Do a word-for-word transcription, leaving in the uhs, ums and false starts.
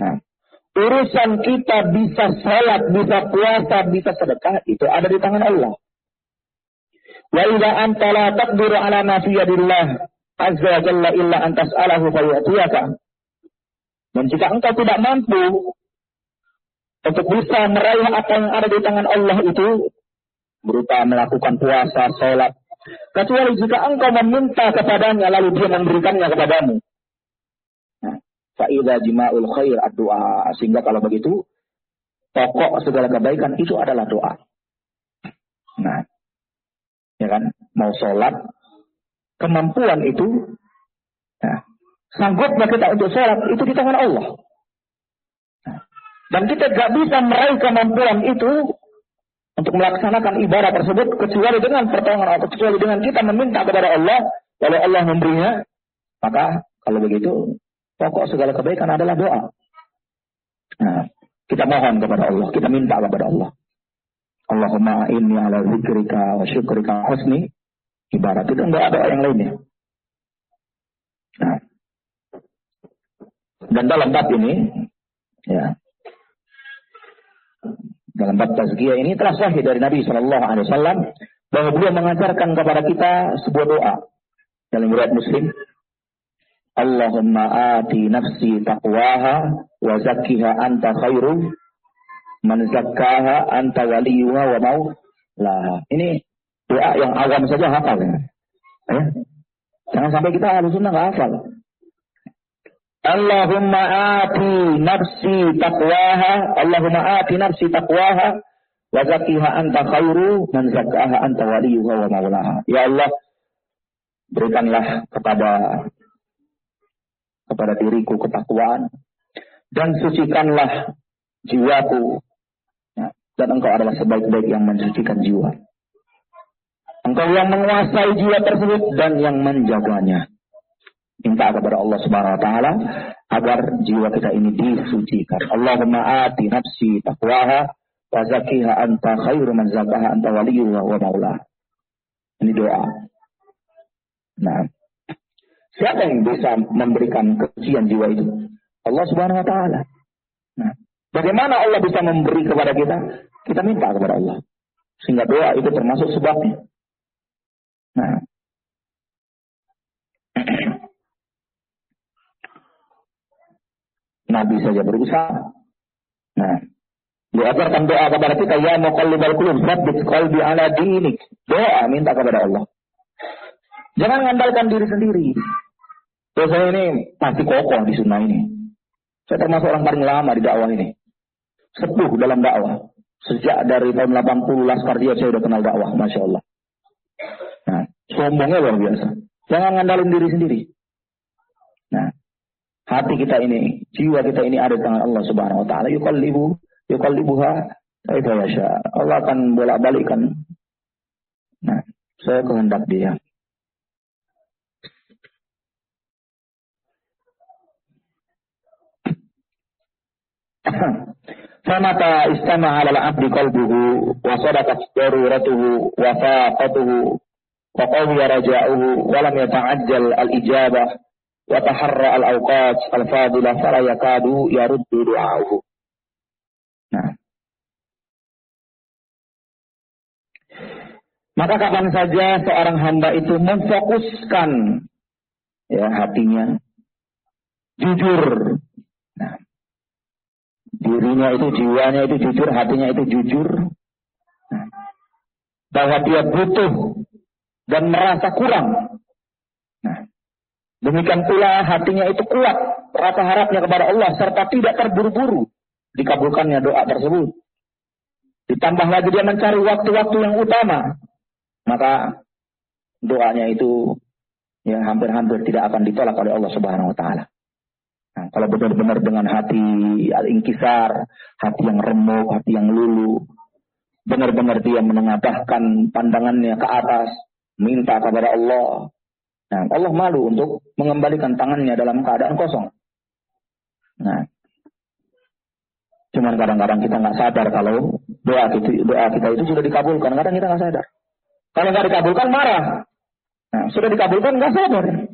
Nah, urusan kita bisa salat, bisa puasa, bisa sedekah, itu ada di tangan Allah. Wa idza anta la taqdiru ala ma fi yadillah azza wa jalla illa an tas'alahu fayatiyaka. Dan jika engkau tidak mampu untuk bisa meraih apa yang ada di tangan Allah itu, berupa melakukan puasa, salat, kecuali jika engkau meminta kepadanya lalu dia memberikannya kepadamu. Nah, fa'idha jima'ul khair ad-du'a. Sehingga kalau begitu, pokok segala kebaikan itu adalah doa. Nah, ya kan, mau sholat, kemampuan itu, nah, sanggupnya kita untuk sholat, itu di tangan Allah. Nah, dan kita gak bisa meraih kemampuan itu untuk melaksanakan ibadah tersebut kecuali dengan pertolongan Allah, kecuali dengan kita meminta kepada Allah, lalu Allah memberinya. Maka kalau begitu, pokok segala kebaikan adalah doa. Nah, kita mohon kepada Allah, kita minta kepada Allah. Allahumma inni ala zikrika wa syukrika husni ibarat. Itu enggak ada yang lainnya. Nah, dan dalam bab ini, ya, dalam bab tazkiyah ini telah sahih dari Nabi Shallallahu Alaihi Wasallam bahwa beliau mengajarkan kepada kita sebuah doa dalam riwayat Muslim. Allahumma ati nafsi taqwaha wa zakkiha anta khairu man zakkaha anta waliyuha wa maulaha. Ini doa yang awam saja hafal ya. Eh? Jangan sampai kita ahlu sunnah nggak hafal. Allahumma ati nafsi taqwaha, Allahumma ati nafsi taqwaha wa zakkiha anta khairu man zakkaha anta waliyuha wa maulaha. Ya Allah, berikanlah kepada kepada diriku ketakwaan dan sucikanlah jiwaku. Ya, dan engkau adalah sebaik-baik yang mensucikan jiwa. Engkau yang menguasai jiwa tersebut dan yang menjaganya. Minta kepada Allah Subhanahu wa taala agar jiwa kita ini disucikan. Allahumma ati nafsi taqwaha wa zakkiha anta khairu man zakkaha anta waliyuha wa maulaha. Ini doa. Nah, siapa yang bisa memberikan kesucian jiwa itu? Allah Subhanahu wa taala. Nah, bagaimana Allah bisa memberi kepada kita? Kita minta kepada Allah. Sehingga doa itu termasuk sebabnya. Nah, Nabi saja berusaha. Nah, diajarkan doa kepada kita, ya muqallibal qulub, tsabbit qalbi ala dinik. Doa minta kepada Allah. Jangan mengandalkan diri sendiri. Terus saya ini pasti kokoh di sunnah ini. Saya termasuk orang paling lama di dakwah ini. Sepuh dalam dakwah. Sejak dari tahun delapan puluh Laskar Jihad saya sudah kenal dakwah, Masya Allah. Nah, sombongnya luar biasa. Jangan ngandalin diri sendiri. Nah, hati kita ini, jiwa kita ini ada di tangan Allah Subhanahu wa taala. Yuqallibu, yuqallibuha kaifa yasha. Allah akan bolak-balikkan. Nah, saya kehendak Dia. Famata istama 'ala al-'abdi qalbuhu wa sadaqat daruratuhu wa faqatuhu wa qawiya raja'uhu wa lam yata'ajjal al-ijabah wa taharra al-awqat al-fadilah fala yakadu yaruddu du'a'uhu. Nah, maka kapan saja seorang hamba itu memfokuskan ya hatinya jujur, nah, dirinya itu, jiwanya itu jujur, hatinya itu jujur, nah, bahwa dia butuh dan merasa kurang. Nah, demikian pula hatinya itu kuat, rasa harapnya kepada Allah serta tidak terburu-buru dikabulkannya doa tersebut. Ditambah lagi dia mencari waktu-waktu yang utama, maka doanya itu ya hampir-hampir tidak akan ditolak oleh Allah Subhanahu wa taala. Nah, kalau benar-benar dengan hati al-inkisar, hati yang remuk, hati yang luluh, benar-benar dia menengadahkan pandangannya ke atas, minta kepada Allah. Nah, Allah malu untuk mengembalikan tangannya dalam keadaan kosong. Nah, cuman kadang-kadang kita nggak sadar kalau doa kita, doa kita itu sudah dikabulkan. Kadang kita nggak sadar. Kalau nggak dikabulkan marah. Nah, sudah dikabulkan nggak sadar.